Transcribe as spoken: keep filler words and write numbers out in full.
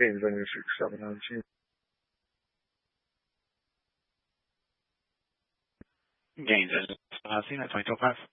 Gains on your six seven on two. Gains on uh, C nine twenty five.